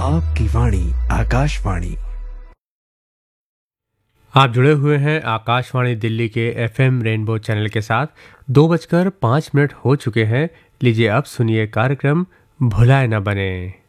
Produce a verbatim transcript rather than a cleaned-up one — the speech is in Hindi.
आपकी वाणी आकाशवाणी। आप जुड़े हुए हैं आकाशवाणी दिल्ली के एफएम रेनबो चैनल के साथ। दो बजकर पाँच मिनट हो चुके हैं। लीजिए अब सुनिए कार्यक्रम भुलाए न बने।